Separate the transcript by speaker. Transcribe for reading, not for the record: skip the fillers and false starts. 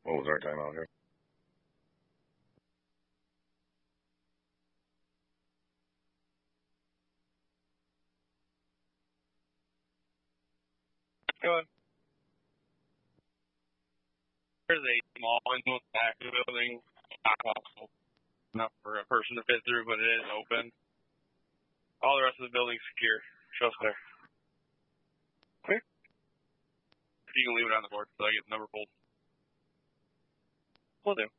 Speaker 1: What was our time out here?
Speaker 2: Go ahead. There's a small window in the back of the building, not possible enough for a person to fit through, but it is open. All the rest of the building's secure. Show us there.
Speaker 1: Okay.
Speaker 2: You can leave it on the board so I get the number pulled.
Speaker 1: Will do.